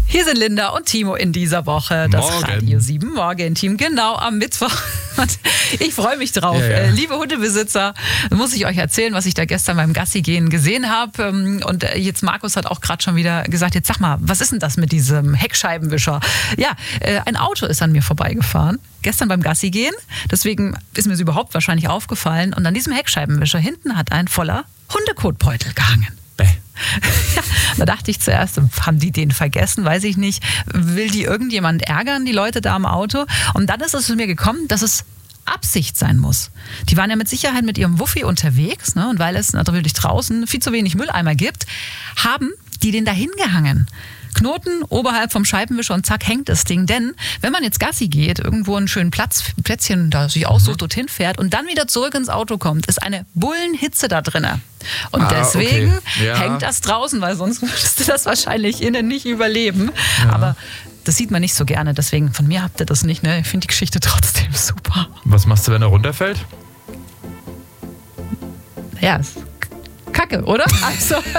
Hier sind Linda und Timo in dieser Woche. Das Radio 7 Morgen-Team, genau am Mittwoch. Und ich freue mich drauf. Ja. Liebe Hundebesitzer, muss ich euch erzählen, was ich da gestern beim Gassi-Gehen gesehen habe. Und jetzt Markus hat auch gerade schon wieder gesagt, jetzt sag mal, was ist denn das mit diesem Heckscheibenwischer? Ja, ein Auto ist an mir vorbeigefahren. Gestern beim Gassi-Gehen. Deswegen ist mir es überhaupt wahrscheinlich aufgefallen. Und an diesem Heckscheibenwischer hinten hat ein voller Hundekotbeutel gehangen. Ja, da dachte ich zuerst, haben die den vergessen, weiß ich nicht. Will die irgendjemand ärgern, die Leute da am Auto? Und dann ist es zu mir gekommen, dass es Absicht sein muss. Die waren ja mit Sicherheit mit ihrem Wuffi unterwegs, ne? Und weil es natürlich draußen viel zu wenig Mülleimer gibt, haben die den da hingehangen. Knoten oberhalb vom Scheibenwischer und zack, hängt das Ding. Denn wenn man jetzt Gassi geht, irgendwo einen schönen Plätzchen da sich aussucht, dorthin fährt und dann wieder zurück ins Auto kommt, ist eine Bullenhitze da drinne. Und deswegen hängt das draußen, weil sonst würdest du das wahrscheinlich innen nicht überleben. Ja. Aber das sieht man nicht so gerne, deswegen von mir habt ihr das nicht. Ne? Ich finde die Geschichte trotzdem super. Was machst du, wenn er runterfällt? Ja, Kacke, oder? Also